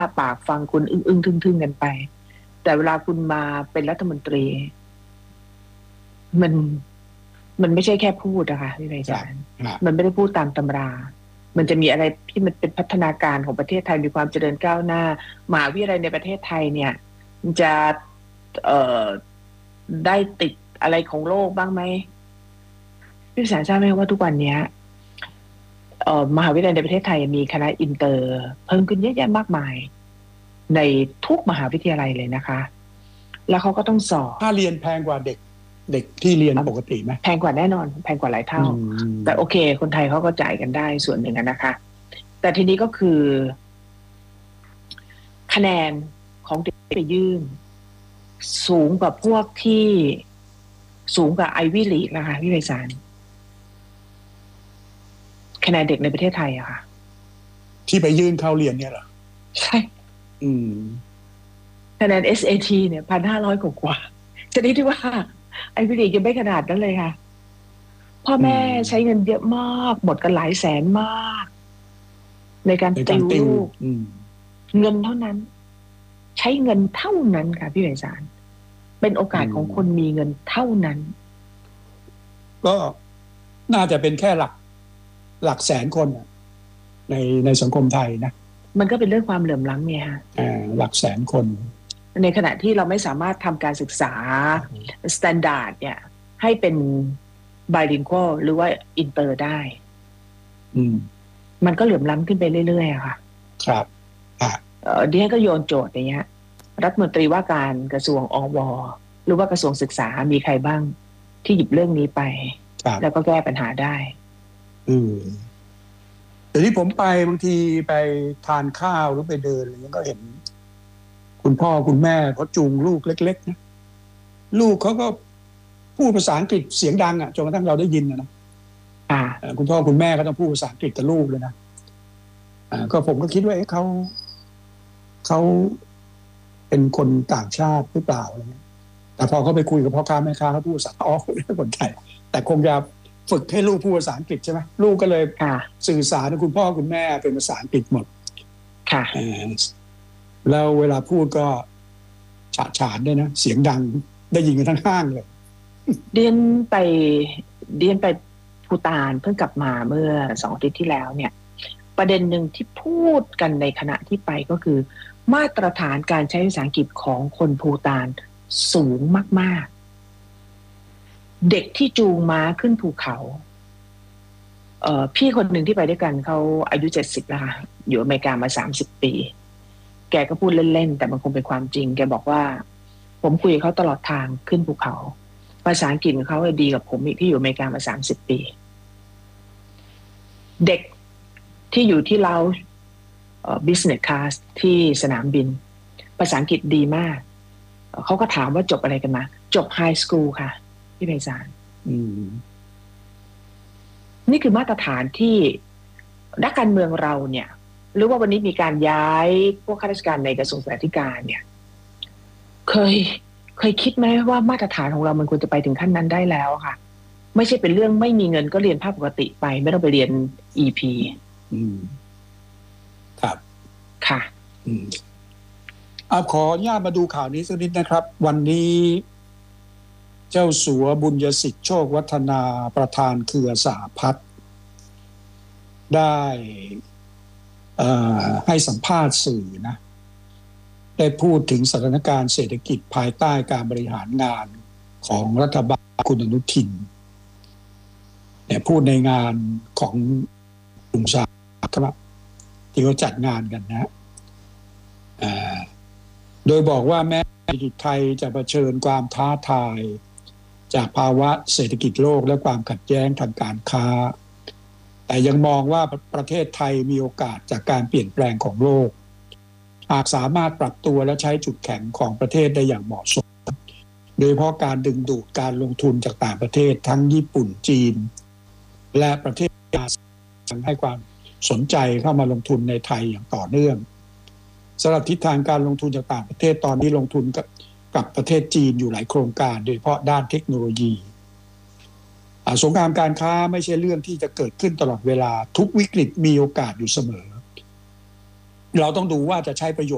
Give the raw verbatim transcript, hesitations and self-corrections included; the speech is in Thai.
ปากฟังคุณอึ้งอึ้งทึ่งทึ่งกันไปแต่เวลาคุณมาเป็นรัฐมนตรีมันมันไม่ใช่แค่พูดนะคะพี่ไพศาลมันไม่ได้พูดตามตำรามันจะมีอะไรที่มันเป็นพัฒนาการของประเทศไทยมีความเจริญก้าวหน้ามหาวิทยาลัยในประเทศไทยเนี่ยจะเอ่อได้ติดอะไรของโลกบ้างไหมพี่ไพศาลทราบไหมว่าทุกวันนี้เอ่อมหาวิทยาลัยในประเทศไทยมีคณะอินเตอร์เพิ่มขึ้นเยอะแยะมากมายในทุกมหาวิทยาลัยเลยนะคะแล้วเขาก็ต้องสอบค่าเรียนแพงกว่าเด็กเด็กที่เรียนปกติไหมแพงกว่าแน่นอนแพงกว่าหลายเท่าแต่โอเคคนไทยเขาก็จ่ายกันได้ส่วนหนึ่งนะคะแต่ทีนี้ก็คือคะแนนของเด็กไปยื่นสูงกว่าพวกที่สูงกว่าไอวี่ลีกนะคะพี่ไพศาลคะแนนเด็กในประเทศไทยอะค่ะที่ไปยื่นเข้าเรียนเนี่ยเหรอใช่อืมคะแนน เอส เอ ที เนี่ยพันห้าร้อยกว่าจะได้ที่ว่าไอวี่ลีกยังไม่ขนาดนั้นเลยค่ะพ่อแม่ใช้เงินเยอะมากหมดกันหลายแสนมากในการติวลูกเงินเท่านั้นใช้เงินเท่านั้นค่ะพี่ไพศาลเป็นโอกาสของคนมีเงินเท่านั้นก็น่าจะเป็นแค่หลักหลักแสนคนในในสังคมไทยนะมันก็เป็นเรื่องความเหลื่อมล้ำไงฮะหลักแสนคนในขณะที่เราไม่สามารถทำการศึกษาสแตนดาร์ดเนี่ยให้เป็นbilingual หรือว่าอินเตอร์ได้อืมมันก็เหลื่อมล้ำขึ้นไปเรื่อยๆอะค่ะครับอ่าเอ่อดิฉันก็โยนโจทย์อย่างเงี้ยรัฐมนตรีว่าการกระทรวงอวหรือว่ากระทรวงศึกษามีใครบ้างที่หยิบเรื่องนี้ไปแล้วก็แก้ปัญหาได้อืมแต่ที่ผมไปบางทีไปทานข้าวหรือไปเดินอะไรเงี้ยก็เห็นคุณพ่อคุณแม่เขาจูงลูกเล็กๆนะลูกเขาก็พูดภาษาอังกฤษเสียงดังอ่ะจนกระทั่งเราได้ยินนะอ่าคุณพ่อคุณแม่ก็ต้องพูดภาษาอังกฤษกับลูกเลยนะอ่าก็ผมก็คิดว่าเอ๊ะเขาเขาเป็นคนต่างชาติหรือเปล่าอะไรเงี้ยแต่พอเขาไปคุยกับพ่อค้าแม่ค้าเขาพูดภาษาอ๋อเป็นคนไทยแต่คงจะฝึกให้ลูกพูดภาษาอังกฤษใช่ไหมลูกก็เลยสื่อสารกับคุณพ่อคุณแม่เป็นภาษาอังกฤษหมดค่ะแล้วเวลาพูดก็ฉะฉานด้วยนะเสียงดังได้ยินกันทั้งห้างเลยเดียนไปเดียนไปภูฏานเพิ่งกลับมาเมื่อสองอาทิตย์ที่แล้วเนี่ยประเด็นหนึ่งที่พูดกันในขณะที่ไปก็คือมาตรฐานการใช้ภาษาอังกฤษของคนภูฏานสูงมากๆเด็กที่จูงม้าขึ้นภูเขาเอ่อพี่คนหนึ่งที่ไปด้วยกันเขาอายุเจ็ดสิบแล้วค่ะอยู่อเมริกามาสามสิบปีแกก็พูดเล่นๆแต่มันคงเป็นความจริงแกบอกว่าผมคุยกับเขาตลอดทางขึ้นภูเขาภาษาอังกฤษของเขาดีกับผมอีกที่อยู่อเมริกามาสามสิบปีเด็กที่อยู่ที่เราเอ่อ business class ที่สนามบินภาษาอังกฤษดีมากเขาก็ถามว่าจบอะไรกันมาจบไฮสคูลค่ะพี่ไพศาลนี่คือมาตรฐานที่นักการเมืองเราเนี่ยหรือว่าวันนี้มีการย้ายพวกข้าราชการในกระทรวงศึกษาธิการเนี่ยเคยเคยคิดไหมว่ามาตรฐานของเรามันควรจะไปถึงขั้นนั้นได้แล้วค่ะไม่ใช่เป็นเรื่องไม่มีเงินก็เรียนภาคปกติไปไม่ต้องไปเรียน อี พีอืมครับค่ะอืมอ่าขออนุญาตมาดูข่าวนี้สักนิดนะครับวันนี้เจ้าสัวบุญยสิทธิ์โชควัฒนาประธานเครือสหพัฒน์ได้ให้สัมภาษณ์สื่อนะได้พูดถึงสถานการณ์เศรษฐกิจภายใต้การบริหารงานของรัฐบาลคุณอนุทินเนี่ยพูดในงานของกลุ่มสหครับที่เขาจัดงานกันนะโดยบอกว่าแม้เศรษฐกิจไทยจะเผชิญความท้าทายจากภาวะเศรษฐกิจโลกและความขัดแย้งทางการค้าแต่ยังมองว่าประเทศไทยมีโอกาสจากการเปลี่ยนแปลงของโลกหากสามารถปรับตัวและใช้จุดแข็งของประเทศได้อย่างเหมาะสมโดยเฉพาะการดึงดูดการลงทุนจากต่างประเทศทั้งญี่ปุ่นจีนและประเทศอาเซียนให้ความสนใจเข้ามาลงทุนในไทยอย่างต่อเนื่องสำหรับทิศทางการลงทุนจากต่างประเทศตอนนี้ลงทุนกับกับประเทศจีนอยู่หลายโครงการโดยเฉพาะด้านเทคโนโลยีสงครามการค้าไม่ใช่เรื่องที่จะเกิดขึ้นตลอดเวลาทุกวิกฤตมีโอกาสอยู่เสมอเราต้องดูว่าจะใช้ประโยชน์